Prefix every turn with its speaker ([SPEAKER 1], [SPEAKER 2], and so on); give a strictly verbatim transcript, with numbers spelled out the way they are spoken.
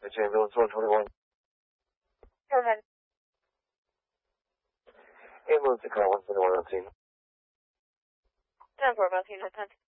[SPEAKER 1] Dispatch ambulance one twenty-one.
[SPEAKER 2] Go ahead.
[SPEAKER 1] Ambulance to car one twenty-one on scene.
[SPEAKER 2] ten four, about ten, ten.